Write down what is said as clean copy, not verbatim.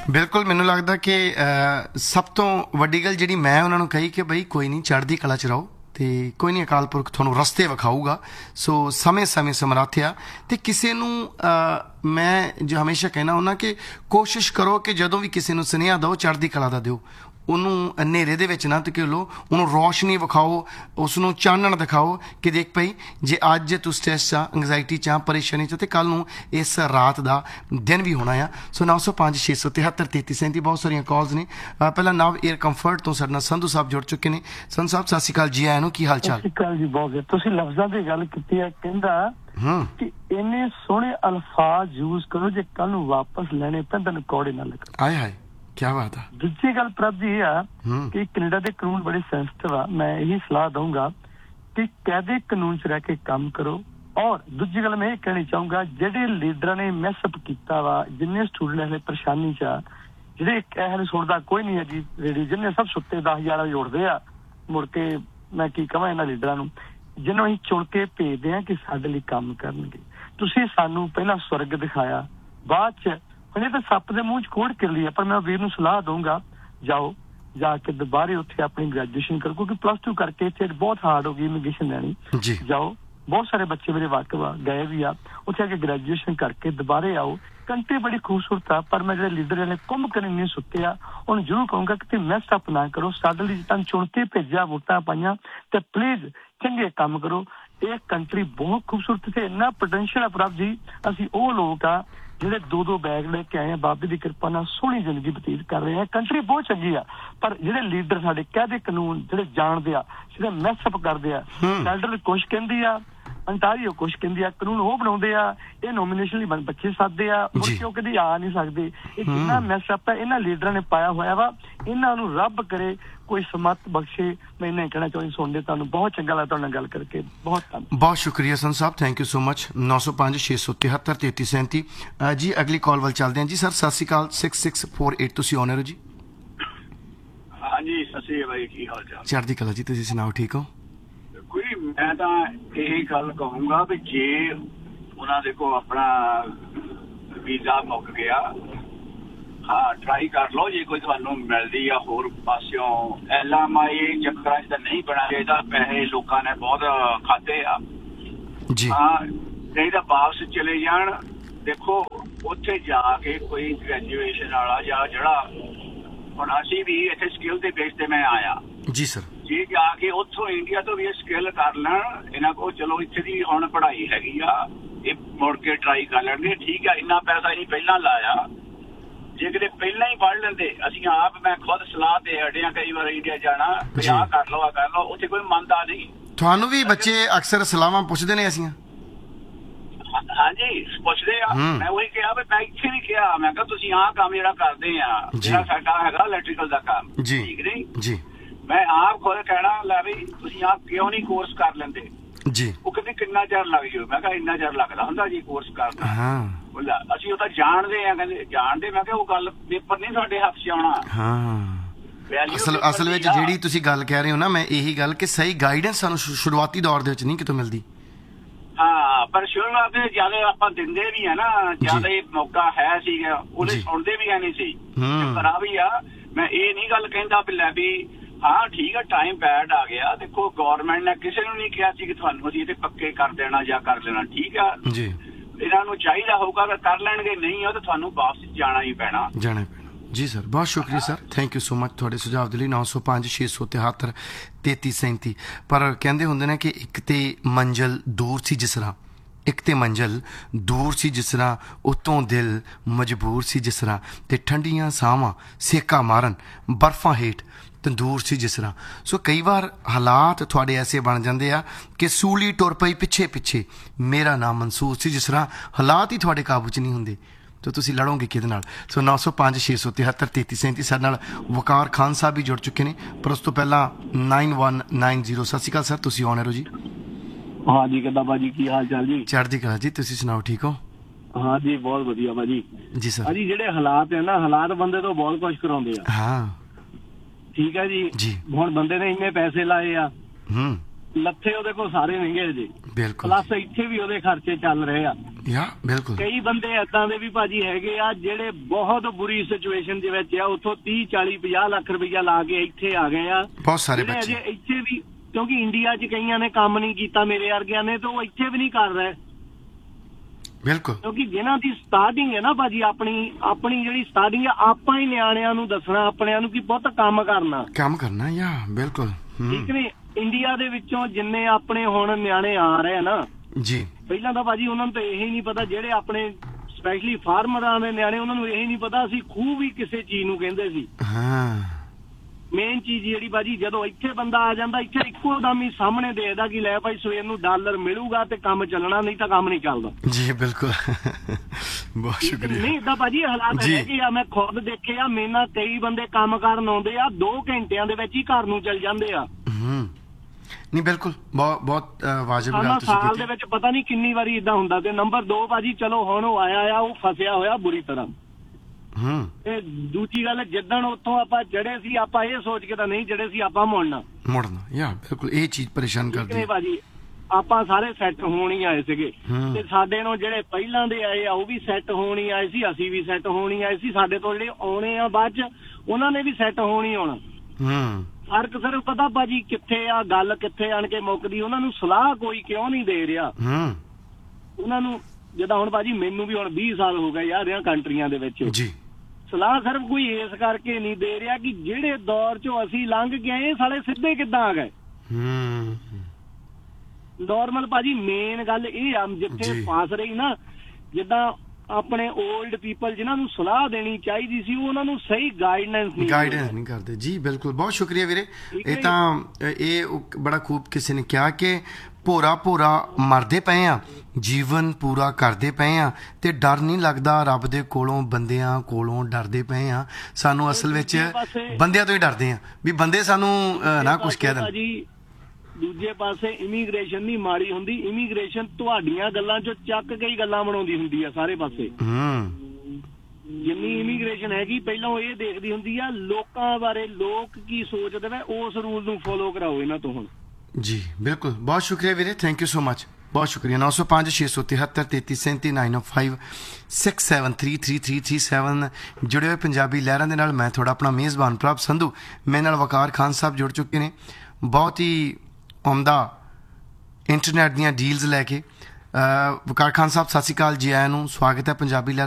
ਬਿਲਕੁਲ ਮੈਨੂੰ ਲੱਗਦਾ ਕਿ ਸਭ ਤੋਂ ਵੱਡੀ ਗੱਲ ਜਿਹੜੀ ਮੈਂ ਉਹਨਾਂ ਨੂੰ ਕਹੀ ਕਿ ਬਈ ਕੋਈ ਨਹੀਂ, ਚੜ੍ਹਦੀ ਕਲਾ 'ਚ ਰਹੋ ਤੇ ਕੋਈ ਨਹੀਂ, ਅਕਾਲ ਪੁਰਖ ਤੁਹਾਨੂੰ ਰਸਤੇ ਵਿਖਾਊਗਾ। ਸੋ ਸਮੇਂ ਸਮੇਂ ਸਮਰੱਥ ਆ। ਤੇ ਕਿਸੇ ਨੂੰ ਮੈਂ ਜੋ ਹਮੇਸ਼ਾ ਕਹਿਣਾ ਹੁੰਦਾ ਕਿ ਕੋਸ਼ਿਸ਼ ਕਰੋ ਕਿ ਜਦੋਂ ਵੀ ਕਿਸੇ ਨੂੰ ਸੁਨੇਹਾ ਦਿਓ, ਚੜ੍ਹਦੀ ਕਲਾ ਦਾ ਦਿਓ। ਉਹਨੂੰ ਹਨੇਰੇ ਦੇ ਵਿੱਚ ਨਾ ਧਕੇਲੋ, ਉਹਨੂੰ ਰੌਸ਼ਨੀ ਵਿਖਾਓ, ਉਸ ਨੂੰ ਚਾਨਣ ਦਿਖਾਓ ਕਿ ਦੇਖ ਭਾਈ, ਜੇ ਅੱਜ ਤੂੰ ਸਟ੍ਰੈਸ 'ਚ ਆ, ਐਂਗਜ਼ਾਇਟੀ 'ਚ ਆ, ਪਰੇਸ਼ਾਨੀ 'ਚ, ਤੇ ਕੱਲ੍ਹ ਨੂੰ ਇਸ ਰਾਤ ਦਾ ਦਿਨ ਵੀ ਹੋਣਾ ਆ। ਸੋ 905 673 3337 ਬਹੁਤ ਸਾਰੀਆਂ ਕਾਲਸ ਨੇ। ਪਹਿਲਾਂ ਨਵ ਏਅਰ ਕੰਫਰਟ ਤੋਂ ਸਾਡੇ ਨਾਲ ਸੰਧੂ ਸਾਹਿਬ ਜੁੜ ਚੁੱਕੇ ਨੇ। ਸੰਧੂ ਸਾਹਿਬ ਸਤਿ ਸ਼੍ਰੀ ਅਕਾਲ, ਜੀ ਆਇਆਂ ਨੂੰ, ਕੀ ਹਾਲ ਚਾਲ? ਸਤਿ ਸ਼੍ਰੀ ਅਕਾਲ ਜੀ। ਬਹੁਤ ਤੁਸੀਂ ਲਫ਼ਜ਼ਾਂ ਦੀ ਗੱਲ ਕੀਤੀ ਹੈ, ਕਹਿੰਦਾ ਕਿ ਇੰਨੇ ਸੋਹਣੇ ਅਲਫਾਜ਼ ਯੂਜ਼ ਕਰੋ ਜੇ ਕੱਲ ਨੂੰ ਵਾਪਸ ਲੈਣੇ ਪੈਣ ਤਾਂ ਕੌੜੇ ਨਾ ਲੱਗਣ। ਆਏ ਹਾਏ, ਕਿਆ ਬਾਤ ਹੈ। ਦੂਜੀ ਗੱਲ ਪ੍ਰਭ ਜੀ ਇਹ ਆ ਕਿ ਕੈਨੇਡਾ ਦੇ ਕਾਨੂੰਨ ਬੜੇ ਸੈਂਸਿਟਿਵ ਆ। ਮੈਂ ਇਹੀ ਸਲਾਹ ਦਊਂਗਾ ਕਿ ਕਾਇਦੇ ਕਾਨੂੰਨ 'ਚ ਰਹਿ ਕੇ ਕੰਮ ਕਰੋ। ਔਰ ਦੂਜੀ ਗੱਲ ਮੈਂ ਇਹ ਕਹਿਣੀ ਚਾਹੂੰਗਾ, ਜਿਹੜੇ ਲੀਡਰਾਂ ਨੇ ਮੈਸਅਪ ਕੀਤਾ ਵਾ, ਜਿੰਨੇ ਸਟੂਡੈਂਟ ਹਲੇ ਪਰੇਸ਼ਾਨੀ 'ਚ ਆ, ਜਿਹੜੇ ਇਹ ਸੁਣਦਾ ਕੋਈ ਨਹੀਂ ਹੈ ਜੀ ਰੇਡੀ, ਜਿੰਨੇ ਸਭ ਸੁੱਤੇ 10,000 ਜੋੜਦੇ ਆ। ਮੁੜ ਕੇ ਮੈਂ ਕੀ ਕਹਾਂ ਇਹਨਾਂ ਲੀਡਰਾਂ ਨੂੰ, ਜਿਹਨੂੰ ਅਸੀਂ ਚੁਣ ਕੇ ਭੇਜਦੇ ਹਾਂ ਕਿ ਸਾਡੇ ਲਈ ਕੰਮ ਕਰਨਗੇ। ਤੁਸੀਂ ਸਾਨੂੰ ਪਹਿਲਾਂ ਸਵਰਗ ਦਿਖਾਇਆ, ਬਾਅਦ 'ਚ ਇਹ ਤਾਂ ਸੱਪ ਦੇ ਮੂੰਹ 'ਚ ਕੋੜ ਕਿਰਲੀ ਆ। ਪਰ ਮੈਂ ਵੀਰ ਨੂੰ ਸਲਾਹ ਦਊਂਗਾ, ਜਾਓ ਜਾ ਕੇ ਦੁਬਾਰੇ ਉੱਥੇ ਆਪਣੀ ਗ੍ਰੈਜੂਏਸ਼ਨ ਕਰੋ, ਕਿਉਂਕਿ +2 ਕਰਕੇ ਇੱਥੇ ਬਹੁਤ ਹਾਰਡ ਹੋ ਗਈ ਇਮੀਗ੍ਰੇਸ਼ਨ ਲੈਣੀ। ਜਾਓ, ਬਹੁਤ ਸਾਰੇ ਬੱਚੇ ਮੇਰੇ ਵਾਕਫ ਗਏ ਵੀ ਆ, ਉੱਥੇ ਆ ਕੇ ਗ੍ਰੈਜੂਏਸ਼ਨ ਕਰਕੇ ਦੁਬਾਰੇ ਆਓ। ਕੰਟਰੀ ਬੜੀ ਖੂਬਸੂਰਤ ਆ, ਪਰ ਮੈਂ ਜਿਹੜੇ ਲੀਡਰ ਨੇ ਕੁੰਭ ਕਰਨ ਨਹੀਂ ਸੁੱਤੇ ਆ, ਉਹਨੂੰ ਜ਼ਰੂਰ ਕਹੂੰਗਾ ਕਿ ਮੈਸਟ ਅਪ ਨਾ ਕਰੋ। ਸਾਡੇ ਲਈ ਤੁਹਾਨੂੰ ਚੁਣ ਕੇ ਭੇਜਿਆ, ਵੋਟਾਂ ਪਾਈਆਂ, ਤੇ ਪਲੀਜ਼ ਚੰਗੇ ਕੰਮ ਕਰੋ। ਇਹ ਕੰਟਰੀ ਬਹੁਤ ਖੂਬਸੂਰਤ ਤੇ ਇੰਨਾ ਪੋਟੈਂਸ਼ੀਅਲ ਆ ਪ੍ਰਭ ਜੀ। ਅਸੀਂ ਉਹ ਲੋਕ ਆ ਜਿਹੜੇ 2-2 ਬੈਗ ਲੈ ਕੇ ਆਏ ਆ, ਬਾਬੇ ਦੀ ਕਿਰਪਾ ਨਾਲ ਸੋਹਣੀ ਜ਼ਿੰਦਗੀ ਬਤੀਤ ਕਰ ਰਹੇ ਆ। ਕੰਟਰੀ ਬਹੁਤ ਚੰਗੀ ਆ, ਪਰ ਜਿਹੜੇ ਲੀਡਰ ਸਾਡੇ ਕਾਇਦੇ ਕਾਨੂੰਨ ਜਿਹੜੇ ਜਾਣਦੇ ਆ, ਜਿਹੜੇ ਮੈਸਅਪ ਕਰਦੇ ਆ, ਸੈਲਡਰ ਕੁਛ ਕਹਿੰਦੀ ਆ, ਅੰਟਾਰੀਓ ਕੁਛ ਕਹਿੰਦੀ ਆ, ਕਾਨੂੰਨ ਉਹ ਬਣਾਉਂਦੇ ਆ, ਇਹ ਨੋਮੀਨੇਸ਼ਨ ਲਈ ਬੱਚੇ ਸੱਦਦੇ ਆ, ਮੁੜ ਕੇ ਉਹ ਕਦੀ ਆ ਨਹੀਂ ਸਕਦੇ। ਇਹ ਕਿੰਨਾ ਮੈਸਅਪ ਹੈ ਇਹਨਾਂ ਲੀਡਰਾਂ ਨੇ ਪਾਇਆ ਹੋਇਆ ਵਾ। ਇਹਨਾਂ ਨੂੰ ਰੱਬ ਕਰੇ ਕੋਈ ਸਮੱਤ ਬਖਸ਼ੇ। ਮੈਂ ਇਹਨਾਂ ਕਹਿਣਾ ਚਾਹੁੰਦੀ, ਸੁਣਦੇ ਤੁਹਾਨੂੰ ਬਹੁਤ ਚੰਗਾ ਲੱਗਦਾ ਤੁਹਾਡੇ ਨਾਲ ਗੱਲ ਕਰਕੇ। ਬਹੁਤ ਧੰਨਵਾਦ। ਬਹੁਤ ਸ਼ੁਕਰੀਆ ਸੰਤ ਸਾਹਿਬ, ਥੈਂਕ ਯੂ ਸੋ ਮਚ। 905 673 3337 ਜੀ। ਅਗਲੀ ਕਾਲ ਵੱਲ ਚੱਲਦੇ ਹਾਂ ਜੀ। ਸਰ ਸਤਿ ਸ਼੍ਰੀ ਅਕਾਲ। 6648 ਤੁਸੀਂ ਆਨਰ ਹੋ ਜੀ? ਹਾਂਜੀ ਸਤਿ ਸ਼੍ਰੀ ਅਕਾਲ ਭਾਈ, ਕੀ ਹਾਲ ਚਾਲ? ਚੜ੍ਹਦੀ ਕਲਾ ਜੀ, ਤੁਸੀਂ ਸੁਣਾਓ, ਠੀਕ ਹੋ? ਕੋਈ ਮੈਂ ਤਾਂ ਇਹੀ ਗੱਲ ਕਹੂੰਗਾ ਵੀ ਜੇ ਉਹਨਾਂ ਦੇ ਕੋਲ ਆਪਣਾ ਵੀਜ਼ਾ ਮੁੱਕ ਗਿਆ, ਹਾਂ ਟਰਾਈ ਕਰ ਲਓ। ਜੇ ਕੋਈ ਤੁਹਾਨੂੰ ਮਿਲਦੀ ਆ ਹੋਰ ਪਾਸਿਓਂ, LMI ਚੱਕਰਾਂ 'ਚ ਤਾਂ ਨਹੀਂ ਬਣਾ ਚਾਹੀਦਾ। ਪੈਸੇ ਲੋਕਾਂ ਨੇ ਬਹੁਤ ਖਾਦੇ ਆ ਜੀ। ਹਾਂ, ਨਹੀਂ ਤਾਂ ਵਾਪਸ ਚਲੇ ਜਾਣ। ਦੇਖੋ ਉੱਥੇ ਜਾ ਕੇ ਕੋਈ ਗ੍ਰੈਜੂਏਸ਼ਨ ਵਾਲਾ ਜਾਂ ਜਿਹੜਾ ਹੁਣ ਅਸੀਂ ਵੀ ਇੱਥੇ ਸਕਿੱਲ ਦੇ ਬੇਸ ਤੇ ਮੈਂ ਆਇਆ ਜੀ ਸਰ, ਜੇ ਜਾ ਕੇ ਉੱਥੋਂ ਇੰਡੀਆ ਤੋਂ ਵੀ ਇਹ ਸਕਿੱਲ ਕਰ ਲੈਣ ਇਹਨਾਂ ਕੋਲ, ਚਲੋ ਇੱਥੇ ਦੀ ਹੁਣ ਪੜ੍ਹਾਈ ਹੈਗੀ ਆ, ਇਹ ਮੁੜ ਕੇ ਟਰਾਈ ਕਰ ਲੈਣਗੇ। ਠੀਕ ਆ, ਇੰਨਾ ਪੈਸਾ ਅਸੀਂ ਪਹਿਲਾਂ ਲਾਇਆ, ਜੇ ਕਿਤੇ ਪਹਿਲਾਂ ਹੀ ਪੜ੍ਹ ਲੈਂਦੇ। ਅਸੀਂ ਆਪ ਮੈਂ ਖੁਦ ਸਲਾਹ ਦੇ ਹਟੇ ਆ ਕਈ ਵਾਰ ਇੰਡੀਆ ਜਾਣਾ, ਵੀ ਆਹ ਕਰ ਲਓ, ਆਹ ਕਰ ਲਓ, ਉੱਥੇ ਕੋਈ ਮੰਨਦਾ ਨਹੀਂ। ਤੁਹਾਨੂੰ ਵੀ ਬੱਚੇ ਅਕਸਰ ਸਲਾਹਾਂ ਪੁੱਛਦੇ ਨੇ ਅਸੀਂ? ਹਾਂਜੀ ਪੁੱਛਦੇ ਆ। ਮੈਂ ਉਹੀ ਕਿਹਾ ਵੀ ਮੈਂ ਇੱਥੇ ਨਹੀਂ ਕਿਹਾ, ਮੈਂ ਕਿਹਾ ਤੁਸੀਂ ਆਹ ਕੰਮ ਜਿਹੜਾ ਕਰਦੇ ਆ, ਜਿਹੜਾ ਸਾਡਾ ਹੈਗਾ ਇਲੈਕਟ੍ਰੀਕਲ ਦਾ ਕੰਮ, ਠੀਕ ਨਹੀਂ ਜੀ। ਮੈਂ ਆਪ ਖੁਦ ਕਹਿਣਾ ਲੈ ਵੀ ਤੁਸੀਂ ਆਪ ਕਿਉਂ ਨਹੀਂ ਕੋਰਸ ਕਰ ਲੈਂਦੇ ਜੀ। ਉਹ ਕਹਿੰਦੇ ਕਿੰਨਾ ਚਿਰ ਲੱਗ ਜਾਊ? ਮੈਂ ਕਿਹਾ ਇੰਨਾ ਚਿਰ ਲੱਗਦਾ ਹੁੰਦਾ ਜੀ ਕੋਰਸ ਕਰਨਾ। ਹਾਂ, ਅਸੀਂ ਉਹ ਤਾਂ ਜਾਣਦੇ ਆ। ਕਹਿੰਦੇ ਜਾਣਦੇ। ਮੈਂ ਕਿਹਾ ਉਹ ਗੱਲ ਪੇਪਰ ਨਹੀਂ ਸਾਡੇ ਹੱਥ 'ਚ ਆਉਣਾ। ਹਾਂ, ਅਸਲ ਵਿੱਚ ਜਿਹੜੀ ਤੁਸੀਂ ਗੱਲ ਕਹਿ ਰਹੇ ਹੋ ਨਾ, ਮੈਂ ਇਹੀ ਗੱਲ ਕਿ ਸਹੀ ਗਾਈਡੈਂਸ ਸਾਨੂੰ ਸ਼ੁਰੂਆਤੀ ਦੌਰ ਦੇ ਵਿੱਚ ਨਹੀਂ ਕਿਤੋਂ ਮਿਲਦੀ। ਹਾਂ, ਪਰ ਸ਼ੁਰੂਆਤ ਦੇ ਜਿਆਦਾ ਆਪਾਂ ਦਿੰਦੇ ਵੀ ਆ ਨਾ, ਜਿਆਦਾ ਮੌਕਾ ਹੈ ਸੀਗਾ, ਉਹਦੇ ਸੁਣਦੇ ਵੀ ਹੈ ਨਹੀਂ ਸੀ। ਪਰ ਵੀ ਆ, ਮੈਂ ਇਹ ਨਹੀਂ ਗੱਲ ਕਹਿੰਦਾ ਵੀ ਲੈ ਵੀ ਹਾਂ ਠੀਕ ਆ ਟਾਈਮ ਬੈਡ ਆ ਗਿਆ। ਦੇਖੋ ਗੌਰਮੈਂਟ ਨੇ ਕਿਸੇ ਨੂੰ ਨਹੀਂ ਕਿਹਾ ਸੀ ਕਿ ਤੁਹਾਨੂੰ ਅਸੀਂ ਇਹਦੇ ਪੱਕੇ ਕਰ ਦੇਣਾ ਜਾਂ ਕਰ ਲੈਣਾ। ਠੀਕ ਆ ਜੀ, ਇਹਨਾਂ ਨੂੰ ਚਾਹੀਦਾ ਹੋਊਗਾ ਕਿ ਕਰ ਲੈਣਗੇ, ਨਹੀਂ ਉਹ ਤਾਂ ਤੁਹਾਨੂੰ ਵਾਪਸ ਜਾਣਾ ਹੀ ਪੈਣਾ ਜੀ। ਸਰ ਬਹੁਤ ਸ਼ੁਕਰੀਆ sir, thank you so much ਤੁਹਾਡੇ ਸੁਝਾਅ ਦੇ ਲਈ। 905 673 3337। ਪਰ ਕਹਿੰਦੇ ਹੁੰਦੇ ਨੇ ਕਿ ਇੱਕ ਤੇ ਮੰਜ਼ਿਲ ਦੂਰ ਸੀ ਜਿਸ ਤਰ੍ਹਾਂ, ਇੱਕ ਤੇ ਮੰਜ਼ਿਲ ਦੂਰ ਸੀ ਜਿਸ ਤਰ੍ਹਾਂ, ਉਤੋਂ ਦਿਲ ਮਜਬੂਰ ਸੀ ਜਿਸ ਤਰ੍ਹਾਂ, ਤੇ ਠੰਡੀਆਂ ਸਾਵਾਂ ਸੇਕਾ ਮਾਰਨ ਬਰਫਾਂ ਹੇਠ ਤੰਦੂਰ ਸੀ ਜਿਸ ਤਰ੍ਹਾਂ। ਸੋ ਕਈ ਵਾਰ ਹਾਲਾਤ ਤੁਹਾਡੇ ਐਸੇ ਬਣ ਜਾਂਦੇ ਆ ਕਿ ਸੂਲੀ ਟੁਰ ਪਈ ਪਿੱਛੇ ਪਿੱਛੇ, ਮੇਰਾ ਨਾਮ ਮਨਸੂਰ ਸੀ ਜਿਸ ਤਰ੍ਹਾਂ। ਹਾਲਾਤ ਹੀ ਤੁਹਾਡੇ ਕਾਬੂ 'ਚ ਨਹੀਂ ਹੁੰਦੇ ਤਾਂ ਤੁਸੀਂ ਲੜੋਗੇ ਕਿਹਦੇ ਨਾਲ? ਸੋ 905 673 3337 ਸਾਡੇ ਨਾਲ ਵਕਾਰ ਖਾਨ ਸਾਹਿਬ ਵੀ ਜੁੜ ਚੁੱਕੇ ਨੇ, ਪਰ ਉਸ ਤੋਂ ਪਹਿਲਾਂ 9190। ਸਤਿ ਸ਼੍ਰੀ ਅਕਾਲ ਸਰ, ਤੁਸੀਂ ਆਨਰ ਹੋ ਜੀ? ਹਾਂ ਜੀ, ਕਿੱਦਾਂ ਭਾਜੀ, ਕੀ ਹਾਲ ਚਾਲ ਜੀ? ਚੜ੍ਹਦੀ ਕਲਾ ਜੀ, ਤੁਸੀਂ ਸੁਣਾਓ, ਠੀਕ ਹੋ? ਹਾਂ ਜੀ, ਬਹੁਤ ਵਧੀਆ ਭਾਜੀ। ਜੀ ਸਰ। ਹਾਂਜੀ, ਜਿਹੜੇ ਹਾਲਾਤ ਹੈ ਨਾ, ਹਾਲਾਤ ਬੰਦੇ ਤੋਂ ਬਹੁਤ ਕੁਛ ਕਰਾਉਂਦੇ ਆ। ਹਾਂ ਠੀਕ ਹੈ ਜੀ। ਹੁਣ ਬੰਦੇ ਨੇ ਇੰਨੇ ਪੈਸੇ ਲਾਏ ਆ, ਲੱਥੇ ਉਹਦੇ ਕੋਲ ਸਾਰੇ ਮਹਿੰਗੇ ਜੀ, ਬਿਲਕੁਲ, ਪਲੱਸ ਇੱਥੇ ਵੀ ਉਹਦੇ ਖਰਚੇ ਚੱਲ ਰਹੇ ਆ। ਬਿਲਕੁਲ ਕਈ ਬੰਦੇ ਏਦਾਂ ਦੇ ਵੀ ਭਾਜੀ ਹੈਗੇ ਆ ਜਿਹੜੇ ਬਹੁਤ ਬੁਰੀ ਸਿਚੁਏਸ਼ਨ ਦੇ ਵਿੱਚ ਆ, ਉੱਥੋਂ 30 40 50 ਲੱਖ ਰੁਪਈਆ ਲਾ ਕੇ ਇੱਥੇ ਆ ਗਏ ਆ। ਬਹੁਤ ਸਾਰੇ ਜਿਹੜੇ ਬੱਚੇ ਅਜੇ ਇੱਥੇ ਵੀ, ਕਿਉਂਕਿ ਇੰਡੀਆ 'ਚ ਕਈਆਂ ਨੇ ਕੰਮ ਨਹੀਂ ਕੀਤਾ ਮੇਰੇ ਵਰਗਿਆਂ ਨੇ, ਤਾਂ ਉਹ ਇੱਥੇ ਵੀ ਨਹੀਂ ਕਰ ਰਹੇ। ਬਿਲਕੁਲ, ਕਿਉਂਕਿ ਜਿਹਨਾਂ ਦੀ ਸਟਾਰਟਿੰਗ ਹੈ ਨਾ ਭਾਜੀ, ਆਪਣੀ ਜਿਹੜੀ ਸਟਾਰਟਿੰਗ ਆ, ਆਪਾਂ ਹੀ ਨਿਆਣਿਆਂ ਨੂੰ ਦੱਸਣਾ ਆਪਣਿਆਂ ਨੂੰ ਕਿ ਪੁੱਤ ਕੰਮ ਕਰਨਾ ਬਿਲਕੁਲ ਠੀਕ ਨੇ। ਇੰਡੀਆ ਦੇ ਵਿੱਚੋਂ ਜਿੰਨੇ ਆਪਣੇ ਹੁਣ ਨਿਆਣੇ ਆ ਰਹੇ ਆ ਨਾ ਜੀ, ਪਹਿਲਾਂ ਤਾਂ ਭਾਜੀ ਉਹਨਾਂ ਨੂੰ ਤਾਂ ਇਹ ਨਹੀਂ ਪਤਾ, ਜਿਹੜੇ ਆਪਣੇ ਸਪੈਸ਼ਲੀ ਫਾਰਮਰਾਂ ਦੇ ਨਿਆਣੇ, ਉਹਨਾਂ ਨੂੰ ਇਹ ਨਹੀਂ ਪਤਾ ਅਸੀਂ ਖੂਹ ਵੀ ਕਿਸੇ ਚੀਜ਼ ਨੂੰ ਕਹਿੰਦੇ ਸੀ। ਮੇਨ ਚੀਜ਼ ਜਿਹੜੀ ਭਾਜੀ, ਜਦੋਂ ਇੱਥੇ ਬੰਦਾ ਆ ਜਾਂਦਾ, ਇੱਥੇ ਇੱਕੋ ਦਮ ਹੀ ਸਾਹਮਣੇ ਦੇਖਦਾ ਕਿ ਲੈ ਭਾਈ ਸਵੇਰ ਨੂੰ ਡਾਲਰ ਮਿਲੂਗਾ ਤੇ ਕੰਮ ਚੱਲਣਾ, ਨਹੀਂ ਤਾਂ ਕੰਮ ਨਹੀਂ ਚੱਲਦਾ ਜੀ। ਬਿਲਕੁਲ, ਬਹੁਤ ਸ਼ੁਕਰੀਆ। ਨਹੀਂ ਏਦਾਂ ਭਾਜੀ ਹਾਲਾਤ ਹੈਗੇ ਆ, ਮੈਂ ਖੁਦ ਦੇਖੇ ਆ। ਮੇਰੇ ਨਾਲ ਕਈ ਬੰਦੇ ਕੰਮ ਕਰਨ ਆਉਂਦੇ ਆ, 2 ਘੰਟਿਆਂ ਦੇ ਵਿੱਚ ਹੀ ਘਰ ਨੂੰ ਚੱਲ ਜਾਂਦੇ ਆ। ਨਹੀਂ ਬਿਲਕੁਲ, ਬਹੁਤ ਵਾਜਬ ਗੱਲ ਤੁਸੀਂ ਸਾਲ ਦੇ ਵਿੱਚ ਪਤਾ ਨਹੀਂ ਕਿੰਨੀ ਵਾਰੀ ਇਦਾਂ ਹੁੰਦਾ। ਤੇ ਨੰਬਰ 2 ਭਾਜੀ, ਚਲੋ ਹੁਣ ਉਹ ਆਇਆ ਆ, ਉਹ ਫਸਿਆ ਹੋਇਆ ਬੁਰੀ ਤਰ੍ਹਾਂ। ਤੇ ਦੂਜੀ ਗੱਲ, ਜਿੱਦਣ ਉੱਥੋਂ ਆਪਾਂ ਚੜੇ ਸੀ, ਆਪਾਂ ਇਹ ਸੋਚ ਕੇ ਤਾਂ ਨਹੀਂ ਚੜੇ ਸੀ ਆਪਾਂ ਮੁੜਨਾ। ਬਿਲਕੁਲ, ਇਹ ਚੀਜ਼ ਪਰੇਸ਼ਾਨ ਕਰਦੀ ਹੈ ਭਾਜੀ। ਆਪਾਂ ਸਾਰੇ ਸੈੱਟ ਹੋਣ ਹੀ ਆਏ ਸੀਗੇ, ਤੇ ਸਾਡੇ ਨੂੰ ਜਿਹੜੇ ਪਹਿਲਾਂ ਦੇ ਆਏ ਆ ਉਹ ਵੀ ਸੈੱਟ ਹੋਣ ਹੀ ਆਏ ਸੀ, ਅਸੀਂ ਵੀ ਸੈੱਟ ਹੋਣ ਹੀ ਆਏ ਸੀ। ਸਾਡੇ ਤੋਂ ਜਿਹੜੇ ਆਉਣੇ ਆ ਬਾਅਦ ਚ, ਉਹਨਾਂ ਨੇ ਵੀ ਸੈੱਟ ਹੋਣ ਹੀ ਆਉਣਾ। ਫਰਕ ਸਿਰਫ ਪਤਾ ਭਾਜੀ ਕਿੱਥੇ ਆ, ਗੱਲ ਕਿੱਥੇ ਆਣ ਕੇ ਮੁੱਕਦੀ, ਉਹਨਾਂ ਨੂੰ ਸਲਾਹ ਕੋਈ ਕਿਉਂ ਨਹੀਂ ਦੇ ਰਿਹਾ। ਉਹਨਾਂ ਨੂੰ ਜਿੱਦਾਂ ਹੁਣ ਭਾਜੀ ਮੈਨੂੰ ਵੀ ਹੁਣ 20 ਸਾਲ ਹੋ ਗਏ ਯਾਰ ਇਹਨਾਂ ਕੰਟਰੀਆਂ ਦੇ ਵਿੱਚ ਜੀ, ਸਲਾਹ ਸਿਰਫ ਕੋਈ ਇਸ ਕਰਕੇ ਨਹੀਂ ਦੇ ਰਿਹਾ ਕਿ ਜਿਹੜੇ ਦੌਰ ਚੋਂ ਅਸੀਂ ਲੰਘ ਗਏ, ਸਾਲੇ ਸਿੱਧੇ ਕਿੱਦਾਂ ਆ ਗਏ। ਨਾਰਮਲ ਭਾਜੀ ਮੇਨ ਗੱਲ ਇਹ ਆ, ਜਿੱਥੇ ਫਸ ਰਹੀ ਨਾ, ਜਿੱਦਾਂ ਆਪਣੇ 올ਡ ਪੀਪਲ ਜਿਨ੍ਹਾਂ ਨੂੰ ਸਲਾਹ ਦੇਣੀ ਚਾਹੀਦੀ ਸੀ, ਉਹਨਾਂ ਨੂੰ ਸਹੀ ਗਾਈਡੈਂਸ ਨਹੀਂ ਕਰਦੇ। ਜੀ ਬਿਲਕੁਲ, ਬਹੁਤ ਸ਼ੁਕਰੀਆ ਵੀਰੇ। ਇਹ ਤਾਂ ਇਹ ਬੜਾ ਖੂਬ ਕਿਸੇ ਨੇ ਕਿਹਾ ਕਿ ਭੋਰਾ ਮਰਦੇ ਪਏ ਆ, ਜੀਵਨ ਪੂਰਾ ਕਰਦੇ ਪਏ ਆ, ਤੇ ਡਰ ਨਹੀਂ ਲੱਗਦਾ ਰੱਬ ਦੇ ਕੋਲੋਂ, ਬੰਦਿਆਂ ਕੋਲੋਂ ਡਰਦੇ ਪਏ ਆ। ਸਾਨੂੰ ਅਸਲ ਵਿੱਚ ਬੰਦਿਆਂ ਤੋਂ ਹੀ ਡਰਦੇ ਆ ਵੀ ਬੰਦੇ ਸਾਨੂੰ ਨਾ ਕੁਛ ਕਹਿ ਦੇਣ। ਦੂਜੇ ਪਾਸੇ ਇਮੀਗ੍ਰੇਸ਼ਨ ਨਹੀਂ ਮਾੜੀ ਹੁੰਦੀ, ਇਮੀਗ੍ਰੇਸ਼ਨ ਤੁਹਾਡੀਆਂ ਗੱਲਾਂ ਚੋਂ ਚੱਕ ਕੇ ਹੀ ਗੱਲਾਂ ਬਣਾਉਂਦੀ ਹੁੰਦੀ ਆ ਸਾਰੇ ਪਾਸੇ। ਜਿੰਨੀ ਇਮੀਗ੍ਰੇਸ਼ਨ ਹੈਗੀ, ਪਹਿਲਾਂ ਉਹ ਇਹ ਦੇਖਦੀ ਹੁੰਦੀ ਆ ਲੋਕਾਂ ਬਾਰੇ, ਲੋਕ ਕੀ ਸੋਚਦੇ ਨੇ, ਉਸ ਰੂਲ ਨੂੰ ਫੋਲੋ ਕਰਾਓ ਇਹਨਾਂ ਤੋਂ ਹੁਣ। ਜੀ ਬਿਲਕੁਲ, ਬਹੁਤ ਸ਼ੁਕਰੀਆ ਵੀਰੇ, ਥੈਂਕ ਯੂ ਸੋ ਮਚ, ਬਹੁਤ ਸ਼ੁਕਰੀਆ। 905 673 3337 905 6733337 ਜੁੜੇ ਹੋਏ ਪੰਜਾਬੀ ਲਹਿਰਾਂ ਦੇ ਨਾਲ ਮੈਂ ਤੁਹਾਡਾ ਆਪਣਾ ਮੇਜ਼ਬਾਨ ਪ੍ਰਭ ਸੰਧੂ। ਮੇਰੇ ਨਾਲ ਵਕਾਰ ਖਾਨ ਸਾਹਿਬ ਜੁੜ ਚੁੱਕੇ ਨੇ, ਬਹੁਤ ਹੀ ਉਮਦਾ ਇੰਟਰਨੈਟ ਦੀਆਂ ਡੀਲਸ ਲੈ ਕੇ। ਵਕਾਰ ਖਾਨ ਸਾਹਿਬ ਸਤਿ ਸ਼੍ਰੀ ਅਕਾਲ, ਜੀ ਆਇਆਂ ਨੂੰ, ਸਵਾਗਤ ਹੈ ਪੰਜਾਬੀ ਲਹਿਰਾਂ।